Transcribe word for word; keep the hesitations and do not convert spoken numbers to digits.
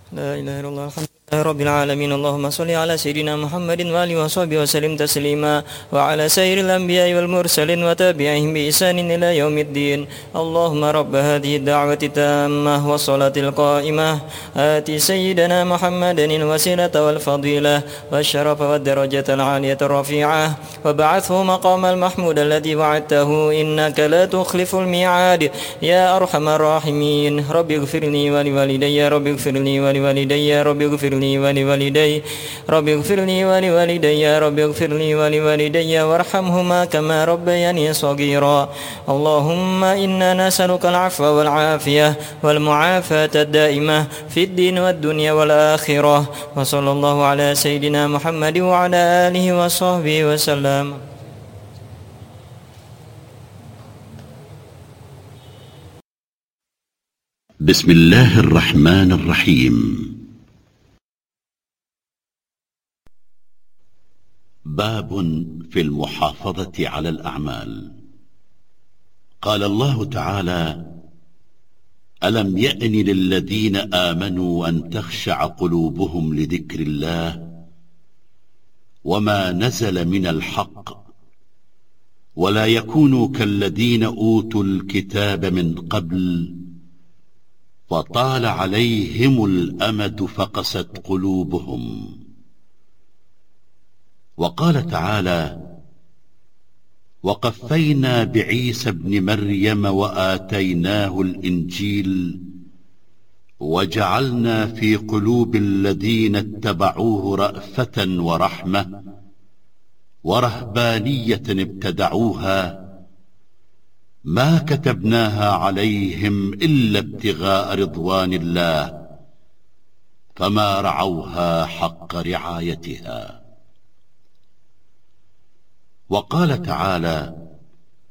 لا إله إلا الله الحمد لله رب العالمين. اللهم صل على سيدنا محمد وآله وصحبه وسلم تسليما، وعلى سائر الأنبياء والمرسلين وتابعهم بإحسان إلى يوم الدين. اللهم رب هذه الدعوة التامة والصلاة القائمة آت سيدنا محمد الوسيلة والفضيلة والشرف والدرجة العالية الرفيعة، وبعثه مقام المحمود الذي وعدته إنك لا تخلف الميعاد يا أرحم الراحمين. رب اغفر لي ولوالدي رب اغفر لي ولوالدي رب اغفر لي ولوالدي رب اغفر لي ولوالدي رب اغفر لي ولوالدي وارحمهما كما ربياني صغيرا. اللهم إنا نسألك العفو والعافية والمعافاة الدائمة في الدين والدنيا والآخرة. وصلى الله على سيدنا محمد وعلى آله وصحبه وسلم. بسم الله الرحمن الرحيم. باب في المحافظة على الأعمال. قال الله تعالى: ألم يأن للذين آمنوا أن تخشع قلوبهم لذكر الله وما نزل من الحق ولا يكونوا كالذين أوتوا الكتاب من قبل فطال عليهم الأمد فقست قلوبهم. وقال تعالى: وقفينا بعيسى ابن مريم وآتيناه الإنجيل وجعلنا في قلوب الذين اتبعوه رأفة ورحمة ورهبانية ابتدعوها ما كتبناها عليهم إلا ابتغاء رضوان الله فما رعوها حق رعايتها. وقال تعالى: